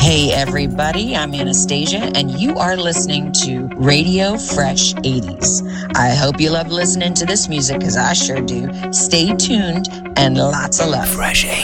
Hey everybody, I'm Anastasia and you are listening to Radio Fresh 80s. I hope you love listening to this music because I sure do. Stay tuned and lots of love. Fresh 80s.